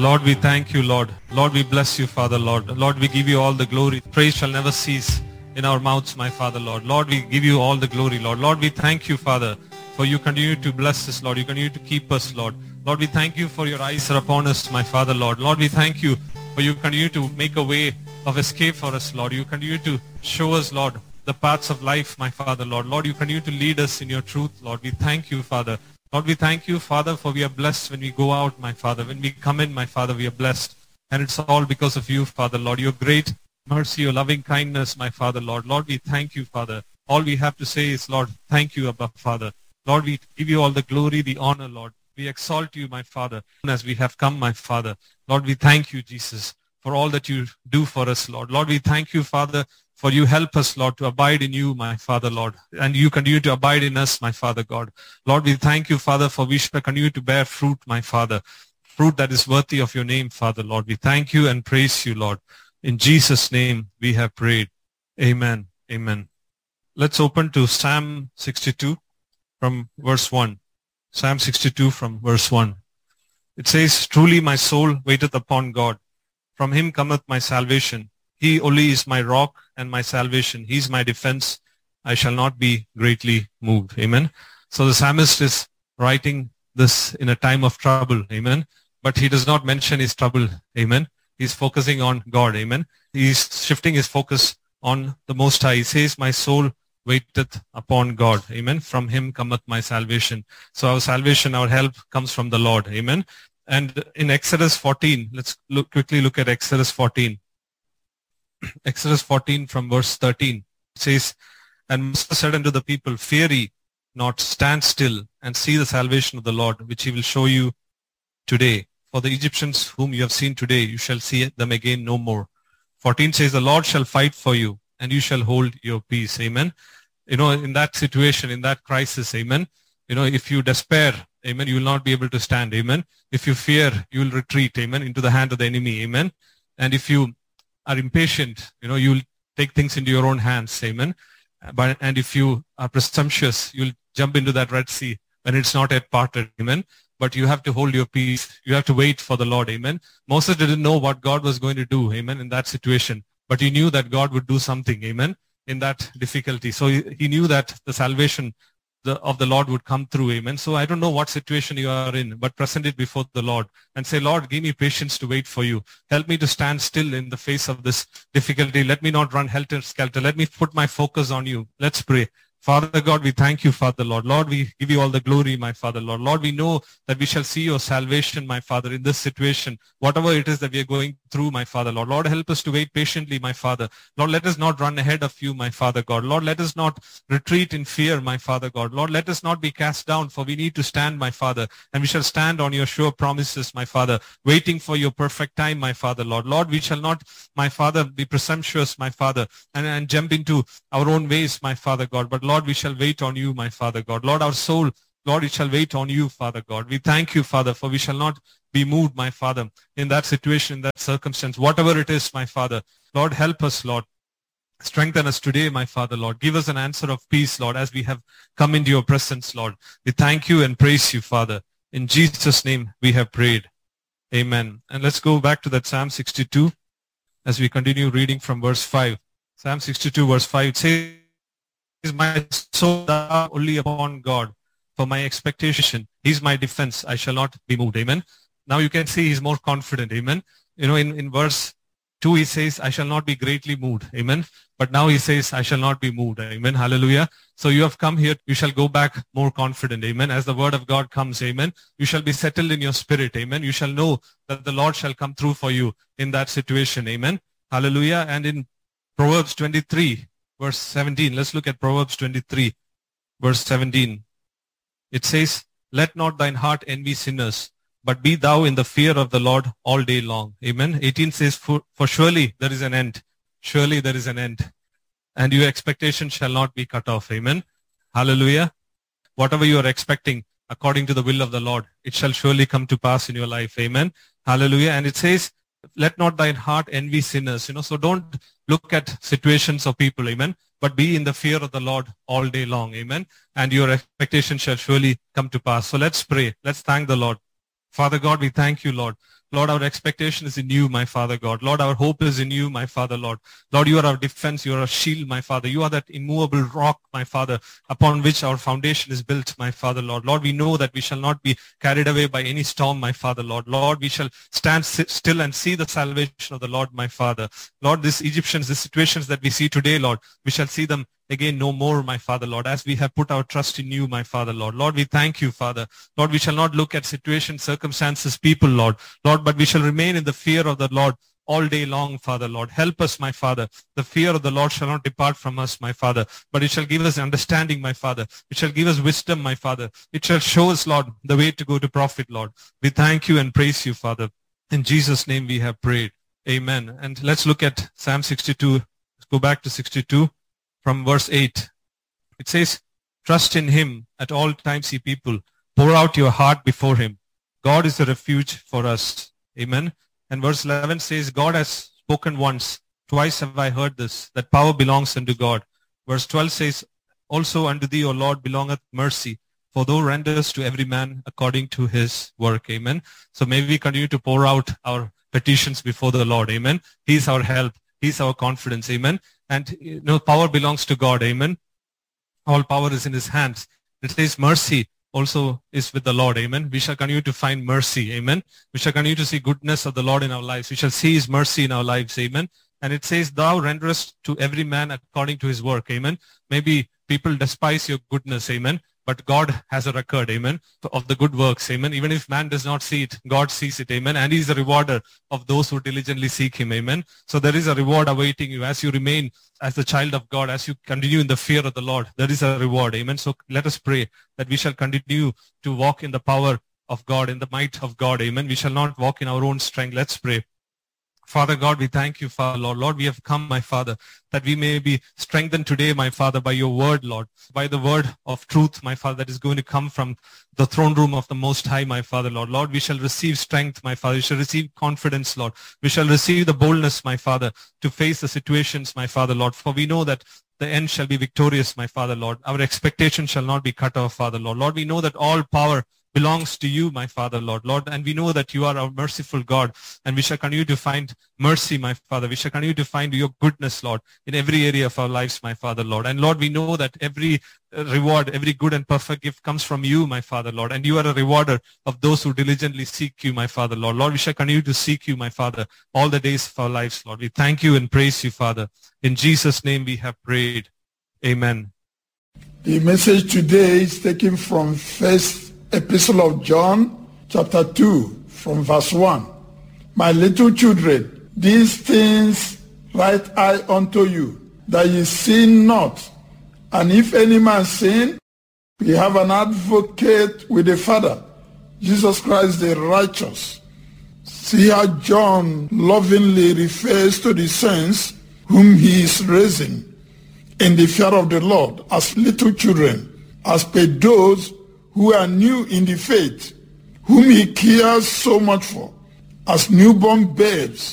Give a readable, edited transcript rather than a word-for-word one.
Lord, we thank you, Lord. Lord, we bless you, Father, Lord. Lord, we give you all the glory. Praise shall never cease in our mouths, my Father, Lord. Lord, we give you all the glory, Lord. Lord, we thank you, Father, for you continue to bless us, Lord. You continue to keep us, Lord. Lord, we thank you for your eyes are upon us, my Father, Lord. Lord, we thank you for you continue to make a way of escape for us, Lord. You continue to show us, Lord, the paths of life, my Father, Lord. Lord, you continue to lead us in your truth, Lord. We thank you, Father. Lord, we thank you, Father, for we are blessed when we go out, my Father. When we come in, my Father, we are blessed. And it's all because of you, Father, Lord. Your great mercy, your loving kindness, my Father, Lord. Lord, we thank you, Father. All we have to say is, Lord, thank you, Abba, Father. Lord, we give you all the glory, the honor, Lord. We exalt you, my Father, as we have come, my Father. Lord, we thank you, Jesus, for all that you do for us, Lord. Lord, we thank you, Father, for you help us, Lord, to abide in you, my Father, Lord. And you continue to abide in us, my Father, God. Lord, we thank you, Father, for we shall continue to bear fruit, my Father. Fruit that is worthy of your name, Father, Lord. We thank you and praise you, Lord. In Jesus' name we have prayed. Amen. Amen. Let's open to Psalm 62 from verse 1. Psalm 62 from verse 1. It says, "Truly my soul waiteth upon God. From him cometh my salvation. He only is my rock and my salvation. He is my defense. I shall not be greatly moved." Amen. So the psalmist is writing this in a time of trouble. Amen. But he does not mention his trouble. Amen. He's focusing on God. Amen. He's shifting his focus on the Most High. He says, "My soul waiteth upon God." Amen. From him cometh my salvation. So our salvation, our help comes from the Lord. Amen. And in Exodus 14, let's quickly look at Exodus 14. Exodus 14 from verse 13 says, "And Moses said unto the people, Fear ye not, stand still, and see the salvation of the Lord, which he will show you today. For the Egyptians whom you have seen today, you shall see them again no more." 14 says, "The Lord shall fight for you, and you shall hold your peace." Amen. In that situation, in that crisis, amen. If you despair, amen, you will not be able to stand. Amen. If you fear, you will retreat, amen, into the hand of the enemy. Amen. And if you are impatient, you'll take things into your own hands. Amen. And if you are presumptuous, you'll jump into that Red Sea when it's not yet parted. Amen. But you have to hold your peace. You have to wait for the Lord. Amen. Moses didn't know what God was going to do. Amen. In that situation. But he knew that God would do something. Amen. In that difficulty. So he knew that the salvation of the Lord would come through. Amen. So I don't know what situation you are in, but present it before the Lord and say, "Lord, give me patience to wait for you. Help me to stand still in the face of this difficulty. Let me not run helter-skelter. Let me put my focus on you." Let's pray. Father God, we thank you, Father, Lord. Lord, we give you all the glory, my Father, Lord. Lord, we know that we shall see your salvation, my Father, in this situation, whatever it is that we are going through, my Father, Lord. Lord, help us to wait patiently, my Father. Lord, let us not run ahead of you, my Father, God. Lord, let us not retreat in fear, my Father, God. Lord, let us not be cast down, for we need to stand, my Father, and we shall stand on your sure promises, my Father, waiting for your perfect time, my Father, Lord. Lord, we shall not, my Father, be presumptuous, my Father, and jump into our own ways, my Father, God. But Lord, we shall wait on you, my Father, God. Lord, our soul, Lord, it shall wait on you, Father, God. We thank you, Father, for we shall not be moved, my Father, in that situation, in that circumstance, whatever it is, my Father. Lord, help us, Lord. Strengthen us today, my Father, Lord. Give us an answer of peace, Lord, as we have come into your presence, Lord. We thank you and praise you, Father. In Jesus' name we have prayed. Amen. And let's go back to that Psalm 62 as we continue reading from verse 5. Psalm 62 verse 5, it says, "My soul only upon God, for my expectation. He's my defense. I shall not be moved." Amen. Now you can see he's more confident. Amen. In verse 2 he says, "I shall not be greatly moved." Amen. But now he says, "I shall not be moved." Amen. Hallelujah. So you have come here, you shall go back more confident. Amen. As the word of God comes. Amen. You shall be settled in your spirit. Amen. You shall know that the Lord shall come through for you in that situation. Amen. Hallelujah. And in Proverbs 23 verse 17, let's look at Proverbs 23 verse 17. It says, "Let not thine heart envy sinners, but be thou in the fear of the Lord all day long." Amen. 18 says, for surely there is an end. Surely there is an end. And your expectation shall not be cut off. Amen. Hallelujah. Whatever you are expecting according to the will of the Lord, it shall surely come to pass in your life. Amen. Hallelujah. And it says, "Let not thine heart envy sinners." So don't look at situations of people. Amen. But be in the fear of the Lord all day long. Amen. And your expectation shall surely come to pass. So let's pray. Let's thank the Lord. Father God, we thank you, Lord. Lord, our expectation is in you, my Father God. Lord, our hope is in you, my Father, Lord. Lord, you are our defense. You are our shield, my Father. You are that immovable rock, my Father, upon which our foundation is built, my Father, Lord. Lord, we know that we shall not be carried away by any storm, my Father, Lord. Lord, we shall stand still and see the salvation of the Lord, my Father. Lord, these Egyptians, the situations that we see today, Lord, we shall see them again no more, my Father, Lord, as we have put our trust in you, my Father, Lord. Lord, we thank you, Father. Lord, we shall not look at situations, circumstances, people, Lord. Lord, but we shall remain in the fear of the Lord all day long, Father, Lord. Help us, my Father. The fear of the Lord shall not depart from us, my Father, but it shall give us understanding, my Father. It shall give us wisdom, my Father. It shall show us, Lord, the way to go to profit, Lord. We thank you and praise you, Father. In Jesus' name we have prayed. Amen. And let's look at Psalm 62. Let's go back to 62 from verse 8. It says, trust in him at all times, ye people. Pour out your heart before him. God is a refuge for us. Amen. And verse 11 says, God has spoken once. Twice have I heard this, that power belongs unto God. Verse 12 says, also unto thee, O Lord, belongeth mercy, for thou renderest to every man according to his work. Amen. So may we continue to pour out our petitions before the Lord. Amen. He is our help. He is our confidence. Amen. And power belongs to God. Amen. All power is in his hands. It says mercy also is with the Lord. Amen. We shall continue to find mercy. Amen. We shall continue to see goodness of the Lord in our lives. We shall see his mercy in our lives. Amen. And it says, thou renderest to every man according to his work. Amen. Maybe people despise your goodness. Amen. But God has a record, amen, of the good works, amen. Even if man does not see it, God sees it, amen. And he is a rewarder of those who diligently seek him, amen. So there is a reward awaiting you as you remain as the child of God, as you continue in the fear of the Lord. There is a reward, amen. So let us pray that we shall continue to walk in the power of God, in the might of God, amen. We shall not walk in our own strength. Let's pray. Father God, we thank you, Father, Lord. Lord, we have come, my Father, that we may be strengthened today, my Father, by your word, Lord, by the word of truth, my Father, that is going to come from the throne room of the Most High, my Father, Lord. Lord, we shall receive strength, my Father. We shall receive confidence, Lord. We shall receive the boldness, my Father, to face the situations, my Father, Lord. For we know that the end shall be victorious, my Father, Lord. Our expectation shall not be cut off, Father, Lord. Lord, we know that all power belongs to you, my Father, Lord. Lord, and we know that you are our merciful God, and we shall continue to find mercy, my Father. We shall continue to find your goodness, Lord, in every area of our lives, my Father, Lord. And Lord, we know that every reward, every good and perfect gift comes from you, my Father, Lord. And you are a rewarder of those who diligently seek you, my Father, Lord. Lord, we shall continue to seek you, my Father, all the days of our lives, Lord. We thank you and praise you, Father. In Jesus' name we have prayed. Amen. The message today is taken from First Epistle of John, chapter 2, from verse 1. My little children, these things write I unto you, that ye sin not. And if any man sin, we have an advocate with the Father, Jesus Christ the righteous. See how John lovingly refers to the saints whom he is raising in the fear of the Lord as little children, as per those who are new in the faith, whom he cares so much for, as newborn babes